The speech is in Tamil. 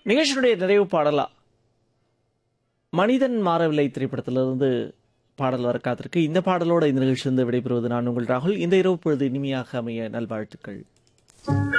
நிகழ்ச்சியினுடைய நிறைவு பாடலா மனிதன் மாறவில்லை திரைப்படத்திலிருந்து பாடல் வர காத்திருக்கு. இந்த பாடலோட இந்த நிகழ்ச்சியிலிருந்து விடைபெறுவது நான் உங்கள் ராகுல். இந்த இரவு பொழுது இனிமையாக அமைய நல்வாழ்த்துக்கள்.